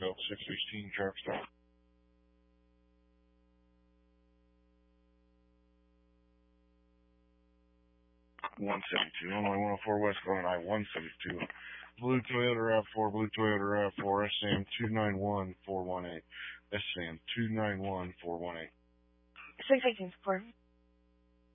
Belt 616, traffic stop. 172, runway 104 west going I-172. Blue Toyota RAV4, Blue Toyota RAV4, SAM 291418. SAM 291418. 618 support.